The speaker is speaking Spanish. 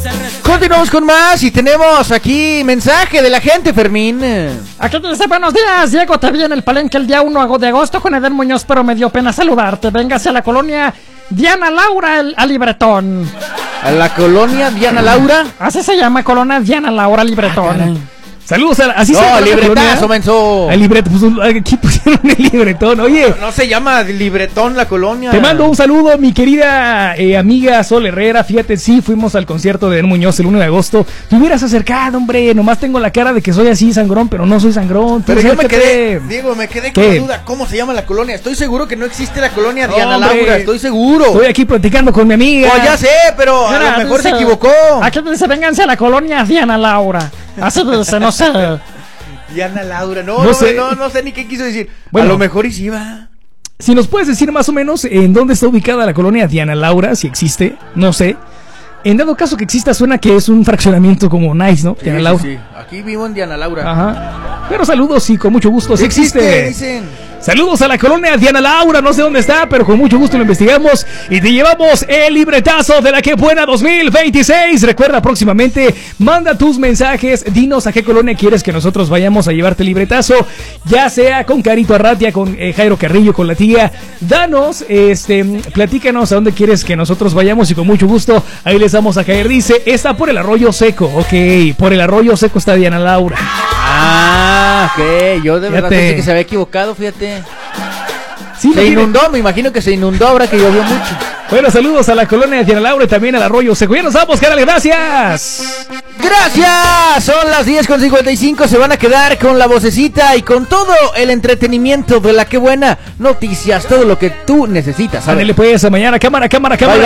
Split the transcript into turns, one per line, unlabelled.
Continuamos con más y tenemos aquí mensaje de la gente, Fermín.
Aquí te dice: buenos días, Diego, te vi en el Palenque el día 1 de agosto con Eden Muñoz, pero me dio pena saludarte. Véngase a la colonia Diana Laura, a Libretón.
¿A la colonia Diana Laura?
Así se llama, colonia Diana Laura, Libretón.
Saludos a... Así
no,
se
libretazo, menso.
El libreto, pues, aquí pusieron el libretón. Oye,
no se llama libretón la colonia.
Te mando un saludo, mi querida amiga Sol Herrera. Fíjate, sí, fuimos al concierto de Eden Muñoz el 1 de agosto. Te hubieras acercado, hombre. Nomás tengo la cara de que soy así sangrón, pero no soy sangrón.
Pero yo me quedé, Diego, me quedé con la duda. ¿Cómo se llama la colonia? Estoy seguro que no existe la colonia Diana Laura. Estoy seguro.
Estoy aquí platicando con mi amiga.
Oh, ya sé, pero a lo mejor se equivocó.
Aquí te dice: vénganse a la colonia Diana Laura. Así dice, no sé.
Diana Laura, no sé ni qué quiso decir. Bueno, a lo mejor y sí va.
Si nos puedes decir más o menos en dónde está ubicada la colonia Diana Laura, si existe, no sé. En dado caso que exista, suena que es un fraccionamiento como nice, ¿no? Diana Laura.
Sí, aquí vivo en Diana Laura.
Ajá. Pero saludos y con mucho gusto. Si existe.
Dicen.
Saludos a la colonia Diana Laura, no sé dónde está, pero con mucho gusto lo investigamos y te llevamos el libretazo de la Que Buena 2026. Recuerda, próximamente manda tus mensajes, dinos a qué colonia quieres que nosotros vayamos a llevarte el libretazo, ya sea con Carito Arratia, con Jairo Carrillo, con la tía. Danos, platícanos a dónde quieres que nosotros vayamos y con mucho gusto ahí les vamos a caer. Dice, está por el Arroyo Seco. Ok, por el Arroyo Seco está Diana Laura.
Ah, ok, yo de verdad pensé que se había equivocado, fíjate. Sí, se inundó, me imagino que se inundó ahora que llovió mucho.
Bueno, saludos a la colonia de Diana Laura y también al Arroyo Seco. Ya nos vamos, carnal, gracias.
Gracias, son las 10:55, se van a quedar con la vocecita y con todo el entretenimiento de la Que Buena, noticias, todo lo que tú necesitas.
Ándale pues, mañana, cámara.
Bye, bye.